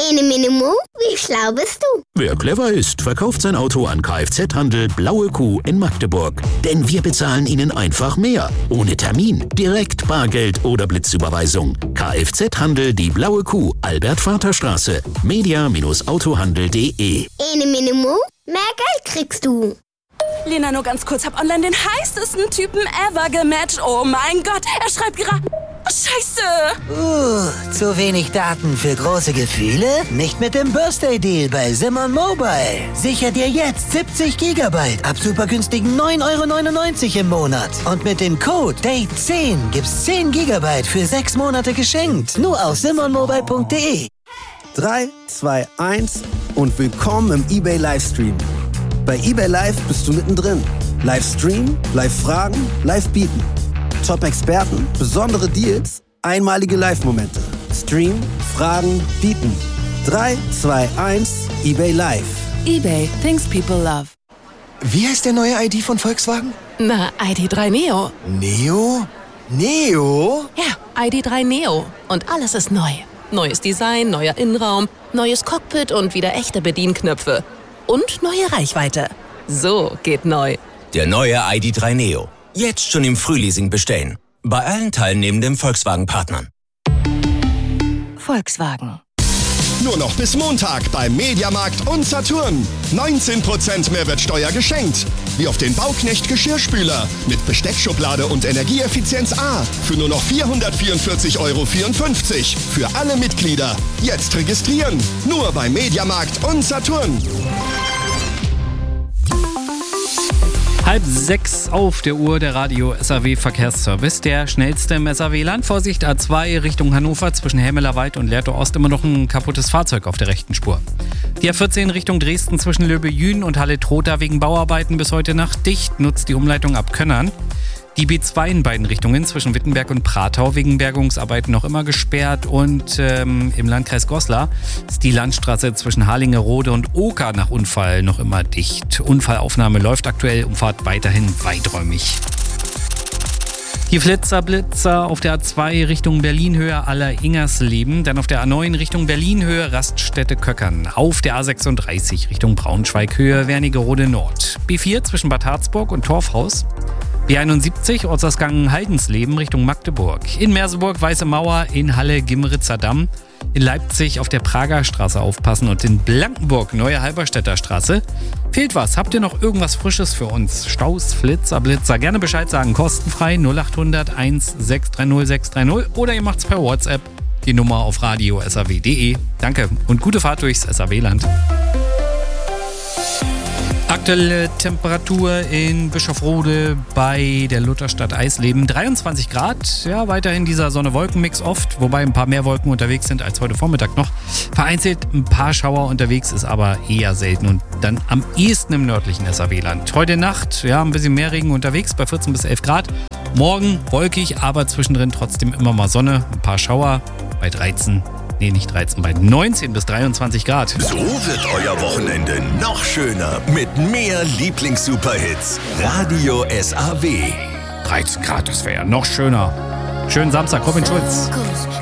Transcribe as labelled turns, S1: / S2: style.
S1: Ene Minimo, wie schlau bist du?
S2: Wer clever ist, verkauft sein Auto an Kfz-Handel Blaue Kuh in Magdeburg. Denn wir bezahlen Ihnen einfach mehr. Ohne Termin, direkt Bargeld oder Blitzüberweisung. Kfz-Handel Die Blaue Kuh, Albert-Vater-Straße, media-autohandel.de.
S1: Ene Minimo, mehr Geld kriegst du.
S3: Lena, nur ganz kurz, hab online den heißesten Typen ever gematcht. Oh mein Gott, er schreibt gerade... Scheiße!
S4: Zu wenig Daten für große Gefühle? Nicht mit dem Birthday Deal bei Simon Mobile. Sicher dir jetzt 70 Gigabyte ab super günstigen 9,99 € im Monat. Und mit dem Code DATE10 gibt's 10 Gigabyte für 6 Monate geschenkt. Nur auf simonmobile.de.
S5: 3, 2, 1 und willkommen im eBay Livestream. Bei eBay Live bist du mittendrin. Livestream, Live-Fragen, Live-Bieten. Top-Experten, besondere Deals, einmalige Live-Momente. Stream, Fragen, Bieten. 3, 2, 1, eBay Live.
S6: eBay, things people love.
S7: Wie heißt der neue ID von Volkswagen?
S6: Na, ID.3 Neo.
S7: Neo? Neo?
S6: Ja, ID.3 Neo. Und alles ist neu. Neues Design, neuer Innenraum, neues Cockpit und wieder echte Bedienknöpfe. Und neue Reichweite. So geht neu.
S8: Der neue ID.3 Neo. Jetzt schon im Frühleasing bestellen. Bei allen teilnehmenden Volkswagen-Partnern.
S6: Volkswagen.
S9: Nur noch bis Montag beim Mediamarkt und Saturn. 19% Mehrwertsteuer geschenkt. Wie auf den Bauknecht Geschirrspüler mit Besteckschublade und Energieeffizienz A für nur noch 444,54 € für alle Mitglieder. Jetzt registrieren. Nur beim Mediamarkt und Saturn.
S10: 5:30 auf der Uhr, der Radio SAW Verkehrsservice. Der schnellste im SAW-Land. Vorsicht, A2 Richtung Hannover zwischen Hemmelerwald und Lehrte Ost immer noch ein kaputtes Fahrzeug auf der rechten Spur. Die A14 Richtung Dresden zwischen Löbe-Jühn und Halle-Trotha wegen Bauarbeiten bis heute Nacht dicht. Nutzt die Umleitung ab Könnern. Die B2 in beiden Richtungen zwischen Wittenberg und Pratau wegen Bergungsarbeiten noch immer gesperrt. Und im Landkreis Goslar ist die Landstraße zwischen Harlingerode und Oker nach Unfall noch immer dicht. Unfallaufnahme läuft aktuell, Umfahrt weiterhin weiträumig. Die Flitzer-Blitzer auf der A2 Richtung Berlin-Höhe Aller-Ingersleben, dann auf der A9 Richtung Berlin-Höhe Raststätte-Köckern, auf der A36 Richtung Braunschweig-Höhe Wernigerode Nord, B4 zwischen Bad Harzburg und Torfhaus, B71 Ortsausgang Haldensleben Richtung Magdeburg, in Merseburg Weiße Mauer, in Halle Gimmeritzer Damm, in Leipzig auf der Prager Straße aufpassen und in Blankenburg Neue Halberstädter Straße. Fehlt was? Habt ihr noch irgendwas Frisches für uns? Staus, Flitzer, Blitzer, gerne Bescheid sagen, kostenfrei 0800 1630 630 oder ihr macht's per WhatsApp, die Nummer auf radio.saw.de. Danke und gute Fahrt durchs SAW-Land. Aktuelle Temperatur in Bischofrode bei der Lutherstadt Eisleben 23 Grad. Ja, weiterhin dieser Sonne-Wolken-Mix oft, wobei ein paar mehr Wolken unterwegs sind als heute Vormittag noch. Vereinzelt ein paar Schauer unterwegs, ist aber eher selten und dann am ehesten im nördlichen SAW-Land. Heute Nacht, ja, ein bisschen mehr Regen unterwegs bei 14 bis 11 Grad. Morgen wolkig, aber zwischendrin trotzdem immer mal Sonne, ein paar Schauer bei 19 bis 23 Grad.
S11: So wird euer Wochenende noch schöner mit mehr Lieblings-Superhits. Radio SAW.
S10: 13 Grad, das wäre ja noch schöner. Schönen Samstag, Robin Schulz.